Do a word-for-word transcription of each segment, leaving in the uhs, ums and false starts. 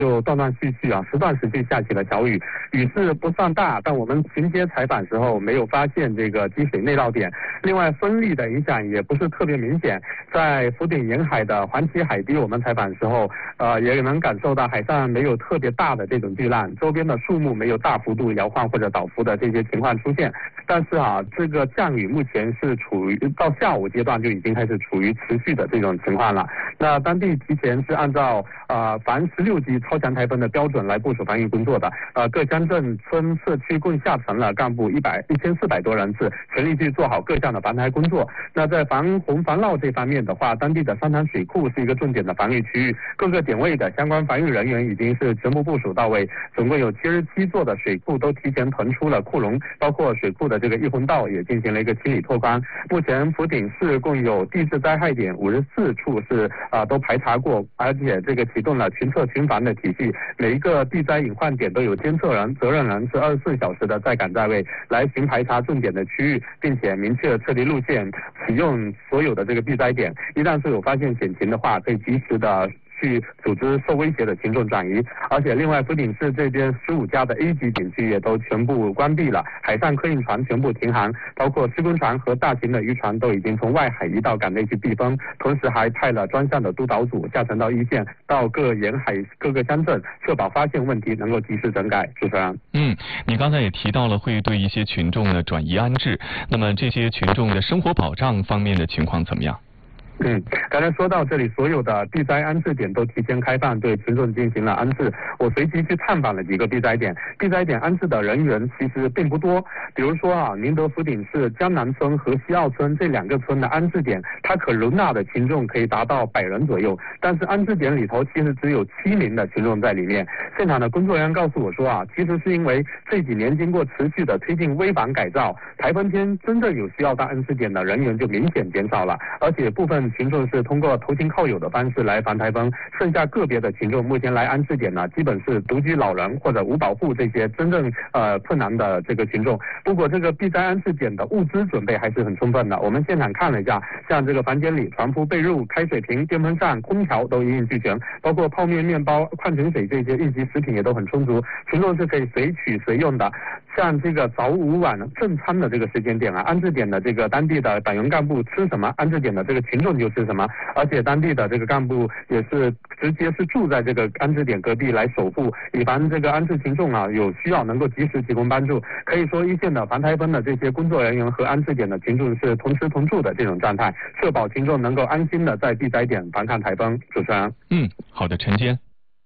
就断断续续啊，时断时续下起了小雨，雨势不算大，但我们巡街采访时候没有发现这个积水内涝点。另外风力的影响也不是特别明显，在福鼎沿海的环旗海堤，我们采访时候，呃，也能感受到海上没有特别大的这种巨浪，周边的树木没有大幅度摇晃或者倒伏的这些情况出现。但是啊，这个降雨目前是处于到下午阶段就已经开始处于持续的这种情况了。那当地提前是按照呃防十六级超强台风的标准来部署防御工作的，呃各乡镇村社区共下沉了干部一百一千四百多人次，全力去做好各项的防台工作。那在防洪防涝这方面的话，当地的三塘水库是一个重点的防御区域，各个点位的相关防御人员已经是全部部署到位，总共有七十七座的水库都提前腾出了库容，包括水库的这个溢洪道也进行了一个清理拓宽。目前福鼎市共有地质灾害点五十四处是啊、呃、都排查过，而且这个启动了群测群防的体系，每一个地灾隐患点都有监测人、责任人是二十四小时的在岗在位，来巡排查重点的区域，并且明确撤离路线，启用所有的这个避灾点。一旦是有发现险情的话，可以及时的去组织受威胁的群众转移。而且另外福鼎市这边十五家的 A 级景区也都全部关闭了，海上客运船全部停航，包括施工船和大型的渔船都已经从外海移到港内去避风，同时还派了专项的督导组下沉到一线，到各沿海各个乡镇，确保发现问题能够及时整改。主持人， 嗯，你刚才也提到了会对一些群众呢转移安置，那么这些群众的生活保障方面的情况怎么样？ 嗯，刚才说到这里，所有的避灾安置点都提前开放，对群众进行了安置。我随即去探访了几个避灾点，避灾点安置的人员其实并不多。比如说啊，宁德福鼎市江南村和西澳村这两个村的安置点，它可容纳的群众可以达到百人左右，但是安置点里头其实只有七名的群众在里面。现场的工作人员告诉我说啊，其实是因为这几年经过持续的推进危防改造，台风天真正有需要到安置点的人员就明显减少了，而且部分群众是通过投亲靠友的方式来防台风，剩下个别的群众目前来安置点呢，基本是独居老人或者无保护这些真正呃困难的这个群众。不过这个避灾安置点的物资准备还是很充分的，我们现场看了一下，像这个房间里床铺、被褥、开水瓶、电风扇、空调都一应俱全，包括泡面、面包、矿泉水这些应急食品也都很充足，群众是可以随取随用的。像这个早午晚正餐的这个时间点啊，安置点的这个当地的党员干部吃什么，安置点的这个群众就吃什么，而且当地的这个干部也是直接是住在这个安置点隔壁来守护，以防这个安置群众啊有需要能够及时提供帮助。可以说一线的防台风的这些工作人员和安置点的群众是同吃同住的这种状态，确保群众能够安心的在避灾点防抗台风。主持人， 嗯，好的，陈坚。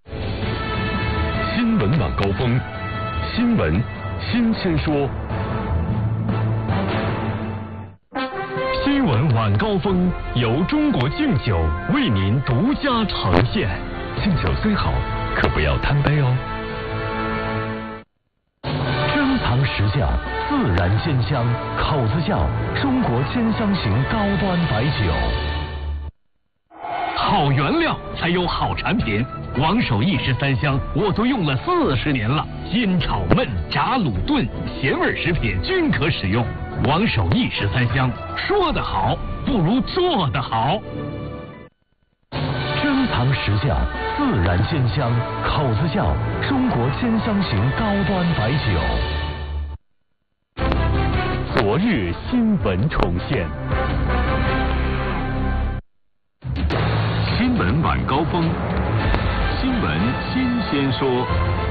新闻晚高峰，新闻新鲜说。新闻晚高峰由中国敬酒为您独家呈现。敬酒虽好，可不要贪杯哦。珍藏石窖，自然鲜香，口子窖，中国鲜香型高端白酒。好原料才有好产品，王守义十三香我都用了四十年了，煎炒焖炸卤炖咸味食品均可使用。王守义十三香，说得好不如做得好。珍藏石窖，自然鲜香，口子窖，中国鲜香型高端白酒。昨日新闻重现。新闻晚高峰，新闻新鲜说。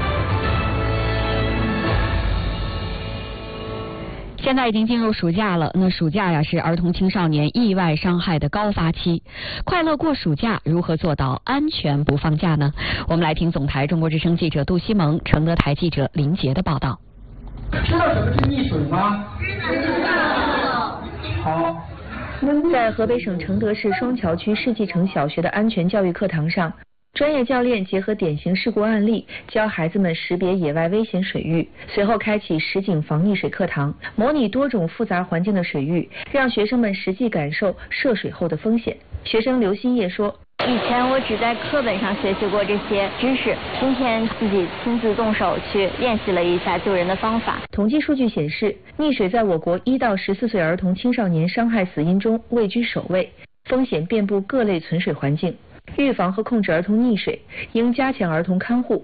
现在已经进入暑假了，那暑假呀是儿童青少年意外伤害的高发期。快乐过暑假，如何做到安全不放假呢？我们来听总台中国之声记者杜西蒙、承德台记者林杰的报道。 知道什么是溺水吗？知道。好。 在河北省承德市双桥区世纪城小学的安全教育课堂上，专业教练结合典型事故案例，教孩子们识别野外危险水域。随后开启实景防溺水课堂，模拟多种复杂环境的水域，让学生们实际感受涉水后的风险。学生刘新叶说， 以前我只在课本上学习过这些知识，今天自己亲自动手去练习了一下救人的方法。 统计数据显示，溺水在我国一到十四岁儿童青少年伤害死因中位居首位，风险遍布各类存水环境。 预防和控制儿童溺水，应加强儿童看护，